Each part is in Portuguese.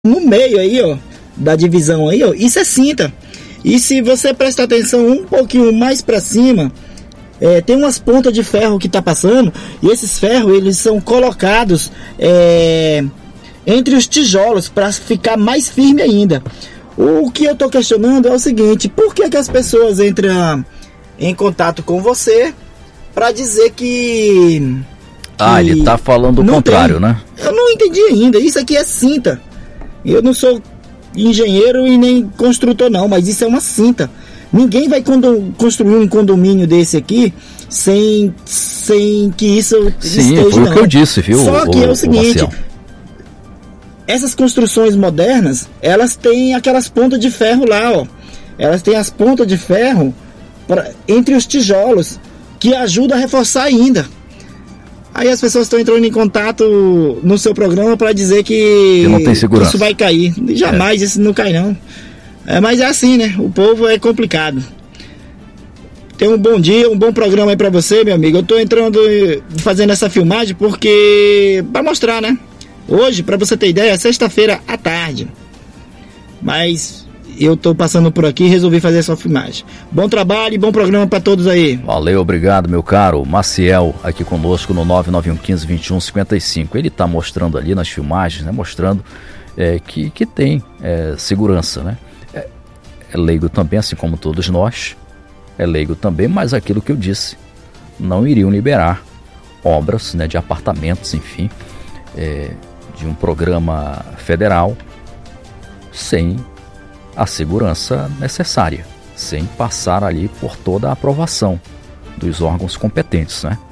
no meio aí, ó, da divisão aí, ó, isso é cinta. E se você prestar atenção um pouquinho mais para cima, tem umas pontas de ferro que tá passando, e esses ferros, eles são colocados entre os tijolos para ficar mais firme ainda. O que eu tô questionando é o seguinte: por que as pessoas entram em contato com você para dizer que ele tá falando o contrário, né? Eu não entendi ainda. Isso aqui é cinta. Eu não sou engenheiro e nem construtor não, mas isso é uma cinta. Ninguém vai construir um condomínio desse aqui sem que isso esteja, foi o que eu disse, viu? Só que é o seguinte: essas construções modernas, elas têm aquelas pontas de ferro lá, ó. Elas têm as pontas de ferro entre os tijolos, que ajuda a reforçar ainda. Aí as pessoas estão entrando em contato no seu programa para dizer que não tem segurança, isso vai cair. Jamais isso não cai não. Mas é assim, né? O povo é complicado. Tenha um bom dia, um bom programa aí para você, meu amigo. Eu tô fazendo essa filmagem porque para mostrar, né? Hoje, para você ter ideia, é sexta-feira à tarde. Mas eu tô passando por aqui e resolvi fazer essa filmagem. Bom trabalho e bom programa para todos aí. Valeu, obrigado, meu caro. Maciel aqui conosco no 991152155. Ele tá mostrando ali nas filmagens, né? Mostrando que tem segurança, né? É leigo também, assim como todos nós. É leigo também, mas aquilo que eu disse, não iriam liberar obras, né, de apartamentos, enfim, de um programa federal sem a segurança necessária, sem passar ali por toda a aprovação dos órgãos competentes, né?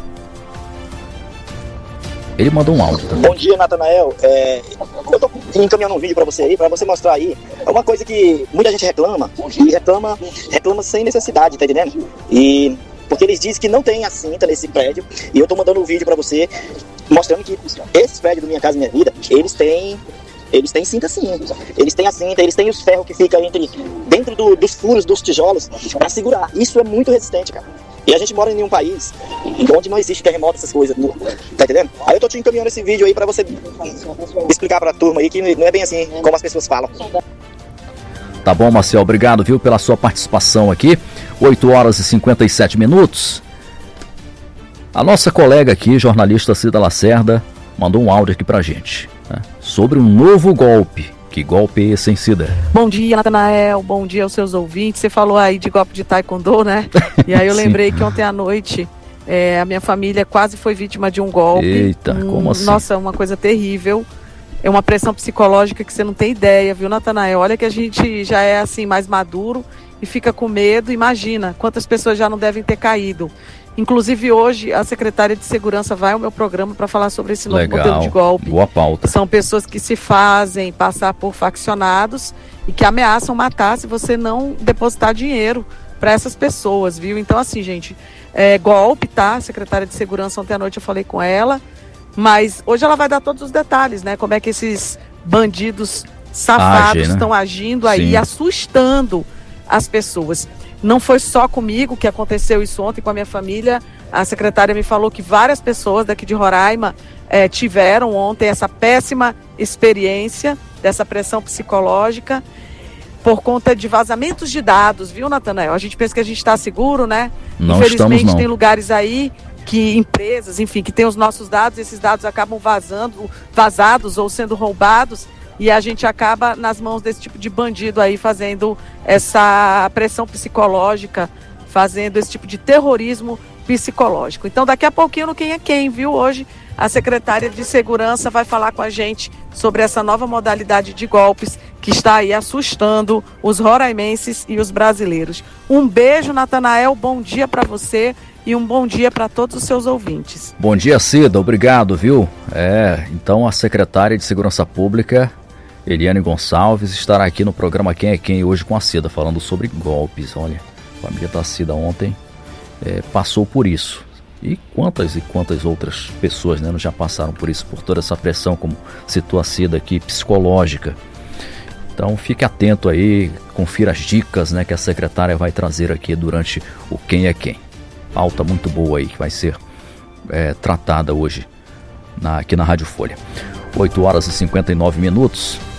Ele mandou um áudio também. Bom dia, Natanael. Eu tô encaminhando um vídeo pra você aí, pra você mostrar aí. É uma coisa que muita gente reclama, e reclama sem necessidade, tá entendendo? E porque eles dizem que não tem a cinta nesse prédio, e eu tô mandando um vídeo pra você mostrando que esses prédios do Minha Casa Minha Vida, eles têm cinta sim. Eles têm a cinta, eles têm os ferros que ficam dentro dos furos dos tijolos para segurar. Isso é muito resistente, cara. E a gente mora em um país onde não existe terremoto, essas coisas, tá entendendo? Aí eu tô te encaminhando esse vídeo aí para você explicar pra turma aí que não é bem assim como as pessoas falam. Tá bom, Marcel, obrigado, viu, pela sua participação aqui. 8h57. A nossa colega aqui, jornalista Cida Lacerda, mandou um áudio aqui pra gente, né, sobre um novo golpe. Que golpe é esse, hein, Cida? Bom dia, Natanael. Bom dia aos seus ouvintes. Você falou aí de golpe de taekwondo, né? E aí eu lembrei que ontem à noite a minha família quase foi vítima de um golpe. Eita, como assim? Nossa, uma coisa terrível. É uma pressão psicológica que você não tem ideia, viu, Natanael? Olha que a gente já é assim mais maduro e fica com medo. Imagina quantas pessoas já não devem ter caído. Inclusive hoje a secretária de Segurança vai ao meu programa para falar sobre esse novo modelo de golpe. Boa pauta. São pessoas que se fazem passar por faccionados e que ameaçam matar se você não depositar dinheiro para essas pessoas, viu? Então assim, gente, golpe, tá? A secretária de Segurança, ontem à noite eu falei com ela, mas hoje ela vai dar todos os detalhes, né? Como é que esses bandidos safados estão agindo aí, assustando as pessoas. Não foi só comigo que aconteceu isso ontem, com a minha família. A secretária me falou que várias pessoas daqui de Roraima tiveram ontem essa péssima experiência, dessa pressão psicológica, por conta de vazamentos de dados, viu, Natanael? A gente pensa que a gente está seguro, né? Não Infelizmente estamos, não. Tem lugares aí que empresas, enfim, que tem os nossos dados, esses dados acabam vazados ou sendo roubados, e a gente acaba nas mãos desse tipo de bandido aí, fazendo essa pressão psicológica, fazendo esse tipo de terrorismo psicológico. Então, daqui a pouquinho no Quem é Quem, viu? Hoje a secretária de Segurança vai falar com a gente sobre essa nova modalidade de golpes que está aí assustando os roraimenses e os brasileiros. Um beijo, Natanael, bom dia para você e um bom dia para todos os seus ouvintes. Bom dia, Cida, obrigado, viu? Então a secretária de Segurança Pública, Eliane Gonçalves, estará aqui no programa Quem é Quem hoje com a Cida, falando sobre golpes. Olha, a família da Cida ontem passou por isso. E quantas outras pessoas, né, já passaram por isso, por toda essa pressão, como citou a Cida aqui, psicológica. Então fique atento aí, confira as dicas, né, que a secretária vai trazer aqui durante o Quem é Quem. Pauta muito boa aí que vai ser tratada hoje aqui na Rádio Folha. 8h59.